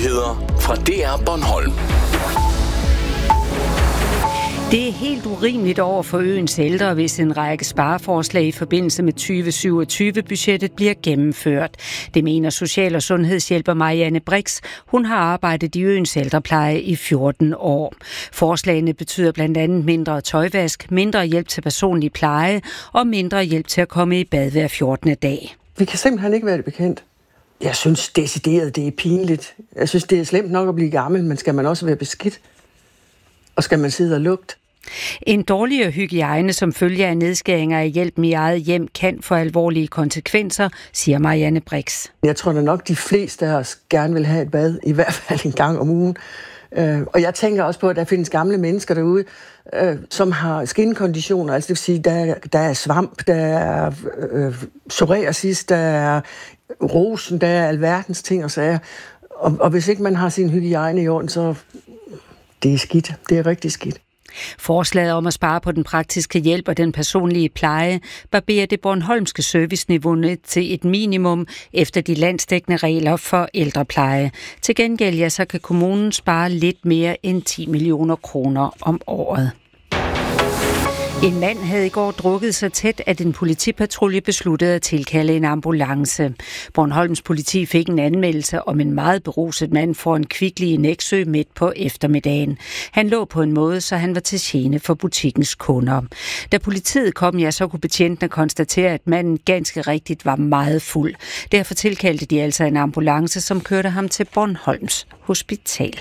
Nyheder fra DR Bornholm. Det er helt urimeligt over for øens ældre, hvis en række spareforslag i forbindelse med 2027-budgettet bliver gennemført. Det mener social- og sundhedshjælper Marianne Brix. Hun har arbejdet i øens ældrepleje i 14 år. Forslagene betyder blandt andet mindre tøjvask, mindre hjælp til personlig pleje og mindre hjælp til at komme i bad hver 14. dag. Vi kan simpelthen ikke være det bekendt. Jeg synes decideret, det er pinligt. Jeg synes, det er slemt nok at blive gammel, men skal man også være beskidt? Og skal man sidde og lugte? En dårligere hygiejne som følge af nedskæringer af hjælpen i eget hjem kan få alvorlige konsekvenser, siger Marianne Brix. Jeg tror da nok, de fleste af os gerne vil have et bad, i hvert fald en gang om ugen. Og jeg tænker også på, at der findes gamle mennesker derude, som har skinkonditioner. Altså det vil sige, der er svamp, der er psoriasis, der er rosen, der er alverdens ting og sager. Og hvis ikke man har sin hygiejne i orden, så det er skidt. Det er rigtig skidt. Forslaget om at spare på den praktiske hjælp og den personlige pleje barberer det bornholmske serviceniveau ned til et minimum efter de landsdækkende regler for ældrepleje. Til gengæld så kan kommunen spare lidt mere end 10 millioner kroner om året. En mand havde i går drukket så tæt, at en politipatrulje besluttede at tilkalde en ambulance. Bornholms politi fik en anmeldelse om en meget beruset mand foran Kvickly i Nexø midt på eftermiddagen. Han lå på en måde, så han var til gene for butikkens kunder. Da politiet kom, så kunne betjentene konstatere, at manden ganske rigtigt var meget fuld. Derfor tilkaldte de altså en ambulance, som kørte ham til Bornholms Hospital.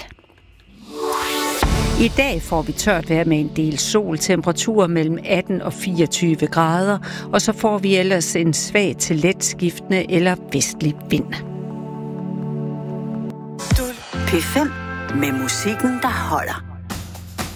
I dag får vi tørt vejr med en del sol, temperaturer mellem 18 og 24 grader, og så får vi ellers en svag til let skiftende eller vestlig vind. P5 med musikken, der holder.